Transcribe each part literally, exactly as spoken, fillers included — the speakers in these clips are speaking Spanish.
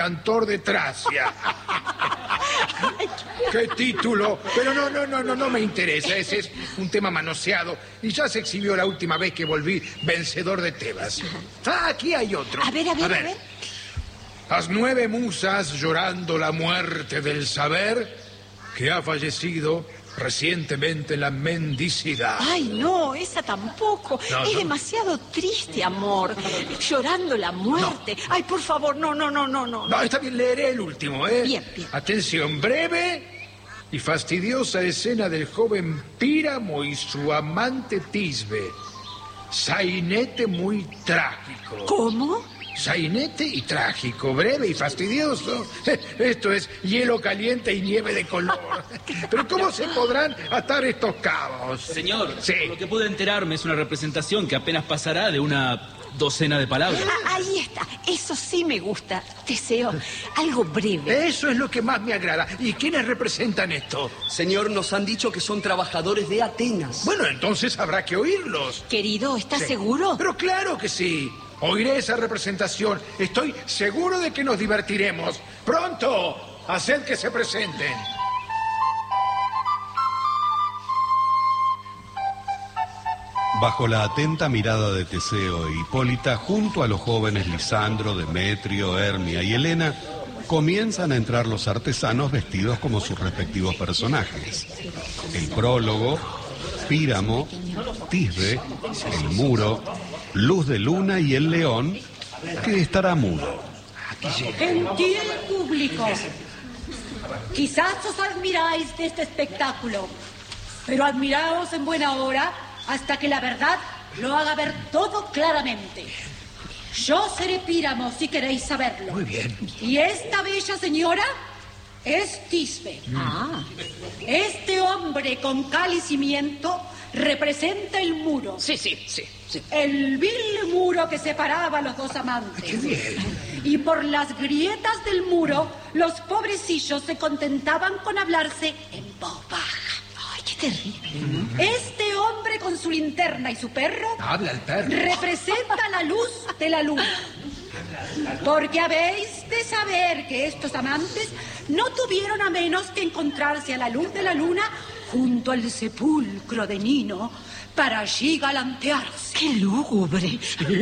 Cantor de Tracia. ¡Qué título! Pero no, no, no, no, no me interesa. Ese es un tema manoseado y ya se exhibió la última vez que volví vencedor de Tebas. Ah, aquí hay otro. A ver, a ver, a ver. A ver. Las nueve musas llorando la muerte del saber que ha fallecido recientemente en la mendicidad. Ay, no, esa tampoco. No, es no. demasiado triste, amor. Llorando la muerte. No. Ay, por favor, no, no, no, no, no. No, está bien, leeré el último, ¿eh? Bien, bien. Atención, breve y fastidiosa escena del joven Píramo y su amante Tisbe. Sainete muy trágico. ¿Cómo? Sainete y trágico, breve y fastidioso. Esto es hielo caliente y nieve de color. Pero ¿cómo se podrán atar estos cabos? Señor, sí. Lo que pude enterarme es una representación que apenas pasará de una docena de palabras. Ah, ahí está, eso sí me gusta. Deseo algo breve. Eso es lo que más me agrada. ¿Y quiénes representan esto? Señor, nos han dicho que son trabajadores de Atenas. Bueno, entonces habrá que oírlos. Querido, ¿estás sí. seguro? Pero claro que sí. Oiré esa representación. Estoy seguro de que nos divertiremos. ¡Pronto! Haced que se presenten. Bajo la atenta mirada de Teseo e Hipólita, junto a los jóvenes Lisandro, Demetrio, Hermia y Helena, comienzan a entrar los artesanos vestidos como sus respectivos personajes. El prólogo, Píramo, Tisbe, el muro, Luz de Luna y el león, que estará mudo. Gentil público, quizás os admiráis de este espectáculo, pero admiraos en buena hora hasta que la verdad lo haga ver todo claramente. Yo seré Píramo si queréis saberlo. Muy bien. Y esta bella señora es Tisbe. Ah. Este hombre con calicimiento representa el muro. Sí, sí, sí, sí. El vil muro que separaba a los dos amantes. ¡Qué bien! Y por las grietas del muro, los pobrecillos se contentaban con hablarse en voz baja. Ay, qué terrible. Este hombre con su linterna y su perro... Habla el perro. Representa la luz de la luna. Porque habéis de saber que estos amantes no tuvieron a menos que encontrarse a la luz de la luna junto al sepulcro de Nino para allí galantearse. ¡Qué lúgubre!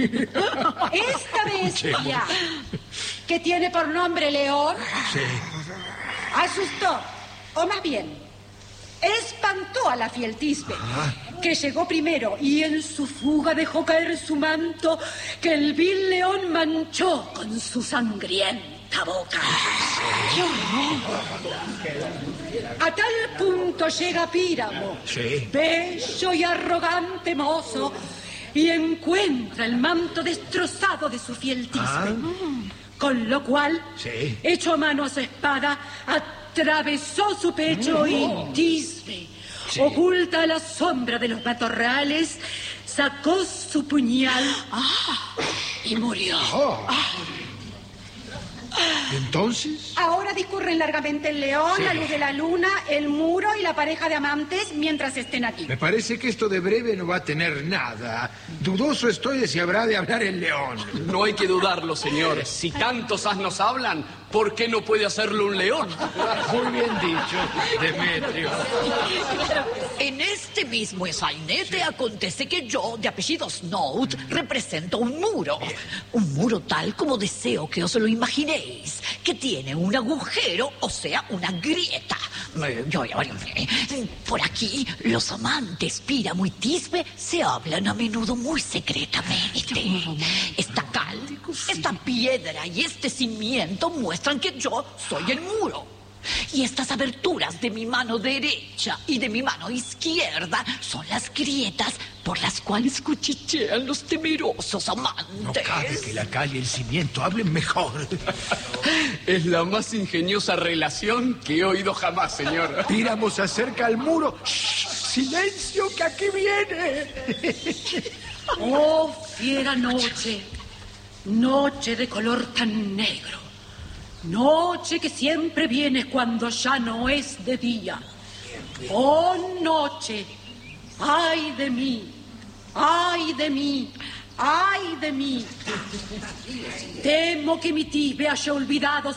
Esta bestia, que tiene por nombre León, Sí. asustó, o más bien, espantó a la fiel Tisbe, que llegó primero y en su fuga dejó caer su manto que el vil león manchó con su sangrienta boca. ¡Qué horror! A tal punto llega Píramo, Sí. bello y arrogante mozo, y encuentra el manto destrozado de su fiel Tisbe. Ah. Con lo cual, Sí. echó mano a su espada, atravesó su pecho y Tisbe, Sí. oculta a la sombra de los matorrales, sacó su puñal y murió. Oh. ¿Entonces? Ahora discurren largamente el león, Sí. la luz de la luna, el muro y la pareja de amantes mientras estén aquí. Me parece que esto de breve no va a tener nada. Dudoso estoy de si habrá de hablar el león. No hay que dudarlo, señor. Si tantos asnos hablan, ¿por qué no puede hacerlo un león? Muy bien dicho, Demetrio. En este mismo sainete acontece que yo, de apellido Snout, represento un muro. Un muro tal como deseo que os lo imaginéis, que tiene un agujero, o sea, una grieta. Eh, yo- yo- eh, Por aquí, los amantes Píramo y Tisbe se hablan a menudo muy secretamente. Esta cal, esta piedra y este cimiento muestran que yo soy el muro. Y estas aberturas de mi mano derecha y de mi mano izquierda son las grietas por las cuales cuchichean los temerosos amantes. No cabe que la calle y el cimiento hablen mejor. Es la más ingeniosa relación que he oído jamás, señor. Píramo se acerca al muro. ¡Shh! ¡Silencio, que aquí viene! Oh, fiera noche, noche de color tan negro, noche que siempre viene cuando ya no es de día. Oh, noche, ay de mí, ay de mí, ay de mí. Temo que mi Tisbe haya olvidado